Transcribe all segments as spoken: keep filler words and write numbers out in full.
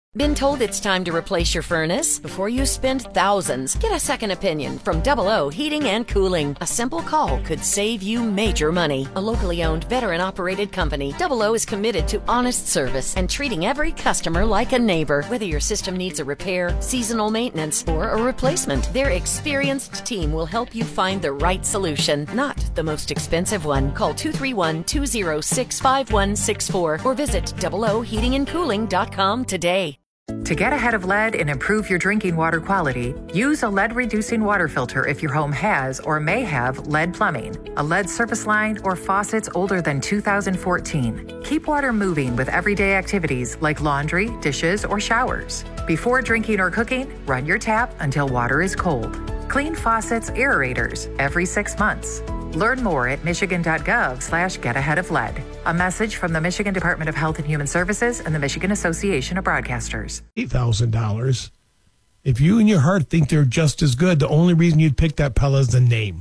Been told it's time to replace your furnace? Before you spend thousands, get a second opinion from Double O Heating and Cooling. A simple call could save you major money. A locally owned, veteran-operated company, Double O is committed to honest service and treating every customer like a neighbor. Whether your system needs a repair, seasonal maintenance, or a replacement, their experienced team will help you find the right solution, not the most expensive one. Call two three one, two zero six, five one six four or visit double o heating and cooling dot com today. To get ahead of lead and improve your drinking water quality, use a lead-reducing water filter if your home has or may have lead plumbing, a lead service line, or faucets older than two thousand fourteen. Keep water moving with everyday activities like laundry, dishes, or showers. Before drinking or cooking, run your tap until water is cold. Clean faucets, aerators every six months. Learn more at michigan.gov slash get ahead of lead. A message from the Michigan Department of Health and Human Services and the Michigan Association of Broadcasters. eight thousand dollars. If you in your heart think they're just as good, the only reason you'd pick that Pella is the name.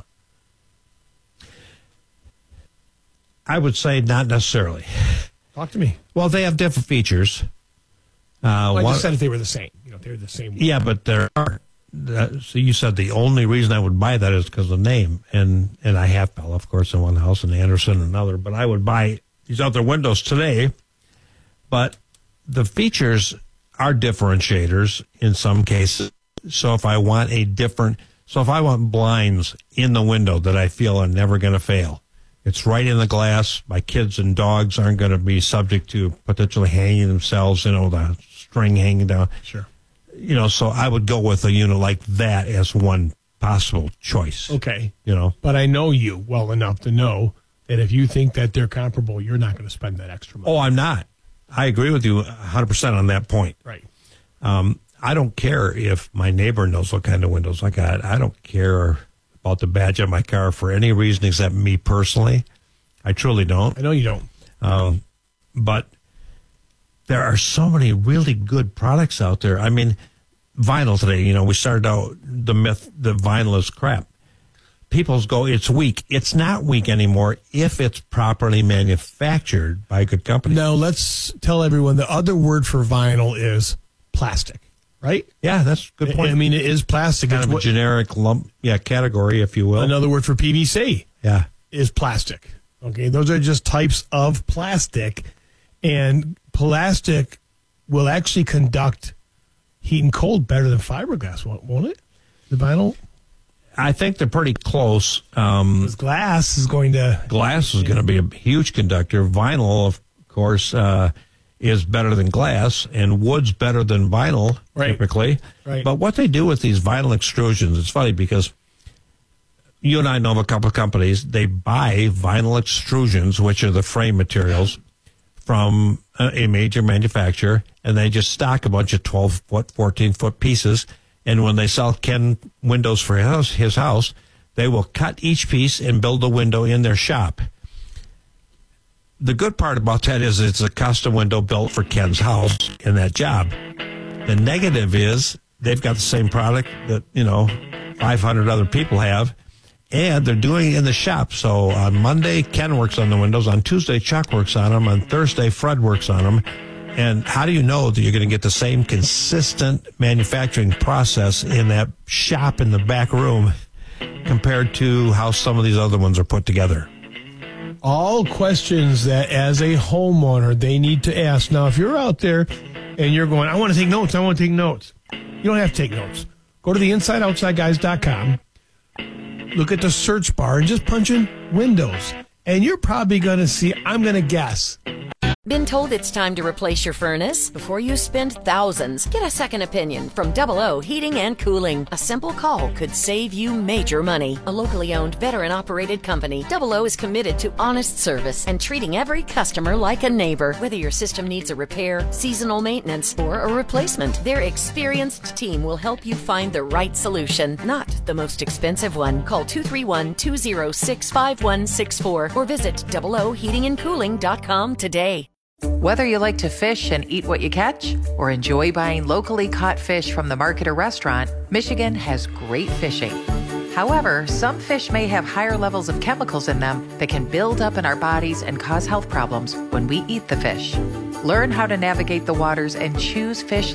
I would say not necessarily. Talk to me. Well, they have different features. Uh, well, I one, just said if they were the same. You know, they're the same. Yeah, but there are. Uh, so you said the only reason I would buy that is because of the name, and and I have Pella, of course, in one house, and Anderson in another. But I would buy these other windows today. But the features are differentiators in some cases. So if I want a different, so if I want blinds in the window that I feel are never going to fail, it's right in the glass. My kids and dogs aren't going to be subject to potentially hanging themselves, you know, the string hanging down. Sure. You know, so I would go with a unit like that as one possible choice. Okay. You know, but I know you well enough to know that if you think that they're comparable, you're not going to spend that extra money. Oh, I'm not. I agree with you one hundred percent on that point. Right. Um, I don't care if my neighbor knows what kind of windows I got. I don't care about the badge on my car for any reason except me personally. I truly don't. I know you don't. Um, but there are so many really good products out there. I mean, vinyl today, you know, we started out the myth that vinyl is crap. People go, it's weak. It's not weak anymore if it's properly manufactured by a good company. Now, let's tell everyone the other word for vinyl is plastic, right? Yeah, that's a good point. I mean, it is plastic. Kind it's of what, a generic lump, yeah, category, if you will. Another word for P V C yeah. is plastic. Okay, those are just types of plastic, and plastic will actually conduct heat and cold better than fiberglass, won't it? The vinyl? I think they're pretty close. Um, because glass is going to... Glass is going to be a huge conductor. Vinyl, of course, uh, is better than glass, and wood's better than vinyl, right. typically. Right. But what they do with these vinyl extrusions, it's funny because you and I know of a couple of companies, they buy vinyl extrusions, which are the frame materials, from a major manufacturer, and they just stock a bunch of twelve-foot, fourteen-foot pieces. And when they sell Ken windows for his house, his house, they will cut each piece and build a window in their shop. The good part about that is it's a custom window built for Ken's house in that job. The negative is they've got the same product that, you know, five hundred other people have, and they're doing it in the shop. So on Monday, Ken works on the windows. On Tuesday, Chuck works on them. On Thursday, Fred works on them. And how do you know that you're going to get the same consistent manufacturing process in that shop in the back room compared to how some of these other ones are put together? All questions that as a homeowner they need to ask. Now, if you're out there and you're going, I want to take notes, I want to take notes. You don't have to take notes. Go to the inside outside guys dot com. Look at the search bar and just punch in Windows. And you're probably going to see, I'm going to guess, Been told it's time to replace your furnace? Before you spend thousands, get a second opinion from Double O Heating and Cooling. A simple call could save you major money. A locally owned, veteran-operated company, Double O is committed to honest service and treating every customer like a neighbor. Whether your system needs a repair, seasonal maintenance, or a replacement, their experienced team will help you find the right solution, not the most expensive one. Call two three one, two zero six, five one six four or visit double o heating and cooling dot com today. Whether you like to fish and eat what you catch or enjoy buying locally caught fish from the market or restaurant, Michigan has great fishing. However, some fish may have higher levels of chemicals in them that can build up in our bodies and cause health problems when we eat the fish. Learn how to navigate the waters and choose fish